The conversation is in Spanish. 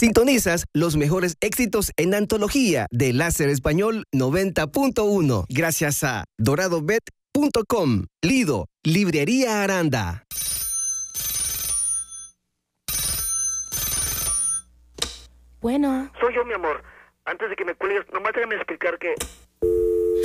Sintonizas los mejores éxitos en antología de Láser Español 90.1 gracias a doradobet.com. Lido, Librería Aranda. Bueno. Soy yo, mi amor. Antes de que me cuelgues, nomás déjame explicar que